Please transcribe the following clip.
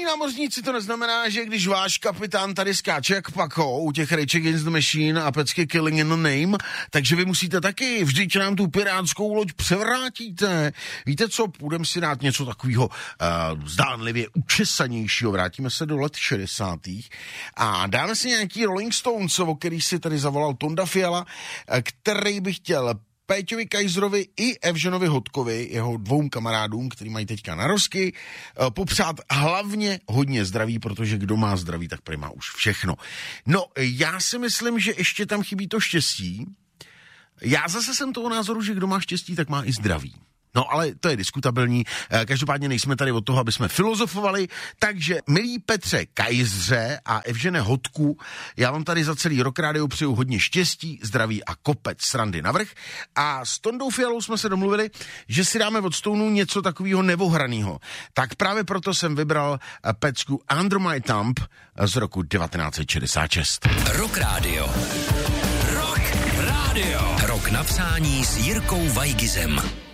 námořníci, to neznamená, že když váš kapitán tady skáče jak Pako u těch Rage Against the Machine a pecky Killing in the Name, takže vy musíte taky, vždyť nám tu pirátskou loď převrátíte. Víte co, půjdeme si dát něco takového zdánlivě učesanějšího, vrátíme se do let 60. a dáme si nějaký Rolling Stones, o který si tady zavolal Tonda Fiala, který by chtěl Péťovi Kajzrovi i Evženovi Hodkovi, jeho dvou kamarádům, který mají teďka narozky, popřát hlavně hodně zdraví, protože kdo má zdraví, tak prý má už všechno. No, já si myslím, že ještě tam chybí to štěstí. Já zase jsem toho názoru, že kdo má štěstí, tak má i zdraví. No, ale to je diskutabilní. Každopádně nejsme tady od toho, aby jsme filozofovali. Takže, milí Petře Kajzře a Evžene Hodku, já vám tady za celý Rock Radio přeju hodně štěstí, zdraví a kopec srandy navrch. A s Tondou Fialou jsme se domluvili, že si dáme od Stonů něco takového nevohranýho. Tak právě proto jsem vybral pecku Under My Thumb z roku 1966. Rock Radio. Rock Radio. Rok na přání s Jirkou Vajgizem.